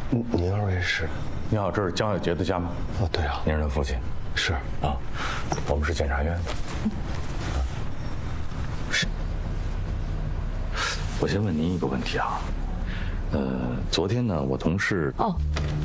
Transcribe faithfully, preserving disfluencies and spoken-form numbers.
您二位是？ 你好，这是江小杰的家吗？ 哦，对啊， 您是他父亲。 是啊，我们是检察院的。是。我先问您一个问题啊，呃，昨天呢，我同事哦，